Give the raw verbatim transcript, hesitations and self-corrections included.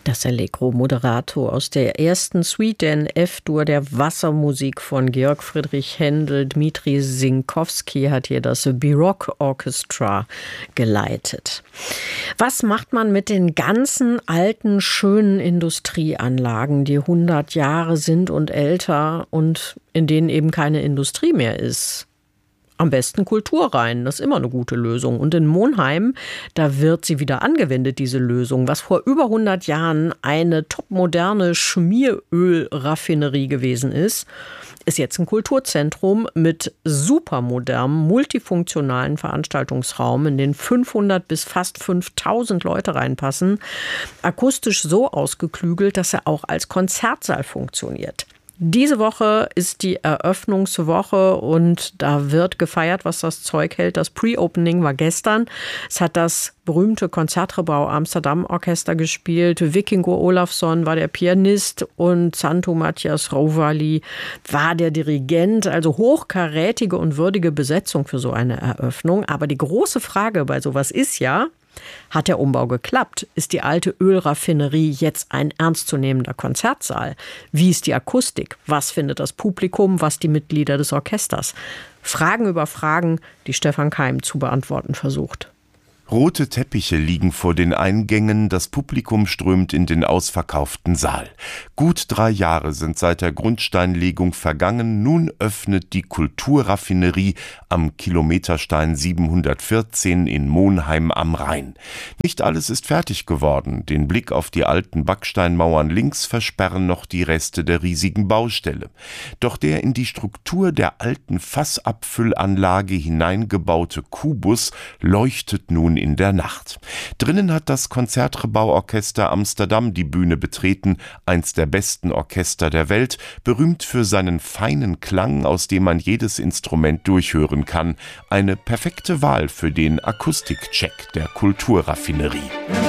Das Allegro Moderato aus der ersten Suite in F-Dur der Wassermusik von Georg Friedrich Händel. Dmitri Sinkowski hat hier das Baroque Orchestra geleitet. Was macht man mit den ganzen alten, schönen Industrieanlagen, die hundert Jahre sind und älter und in denen eben keine Industrie mehr ist? Am besten Kultur rein, das ist immer eine gute Lösung. Und in Monheim, da wird sie wieder angewendet, diese Lösung. Was vor über hundert Jahren eine topmoderne Schmierölraffinerie gewesen ist, ist jetzt ein Kulturzentrum mit supermodernem, multifunktionalen Veranstaltungsraum, in den fünfhundert bis fast fünftausend Leute reinpassen. Akustisch so ausgeklügelt, dass er auch als Konzertsaal funktioniert. Diese Woche ist die Eröffnungswoche und da wird gefeiert, was das Zeug hält. Das Pre-Opening war gestern. Es hat das berühmte Concertgebouw Amsterdam Orchester gespielt. Vikingur Olafsson war der Pianist und Santo Matthias Rovali war der Dirigent. Also hochkarätige und würdige Besetzung für so eine Eröffnung. Aber die große Frage bei sowas ist ja, hat der Umbau geklappt? Ist die alte Ölraffinerie jetzt ein ernstzunehmender Konzertsaal? Wie ist die Akustik? Was findet das Publikum? Was die Mitglieder des Orchesters? Fragen über Fragen, die Stefan Keim zu beantworten versucht. Rote Teppiche liegen vor den Eingängen, das Publikum strömt in den ausverkauften Saal. Gut drei Jahre sind seit der Grundsteinlegung vergangen, nun öffnet die Kulturraffinerie am Kilometerstein siebenhundertvierzehn in Monheim am Rhein. Nicht alles ist fertig geworden, den Blick auf die alten Backsteinmauern links versperren noch die Reste der riesigen Baustelle. Doch der in die Struktur der alten Fassabfüllanlage hineingebaute Kubus leuchtet nun in der Nacht. Drinnen hat das Concertgebouw-Orchester Amsterdam die Bühne betreten, eins der besten Orchester der Welt, berühmt für seinen feinen Klang, aus dem man jedes Instrument durchhören kann. Eine perfekte Wahl für den Akustikcheck der Kulturraffinerie.